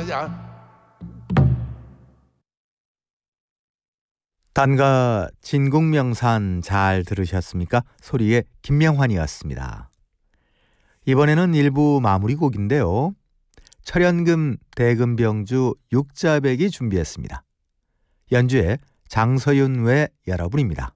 단가 진국명산 잘 들으셨습니까? 소리의 김명환이었습니다. 이번에는 일부 마무리 곡인데요. 철연금 대금병주 육자백이 준비했습니다. 연주에 장서윤 외 여러분입니다.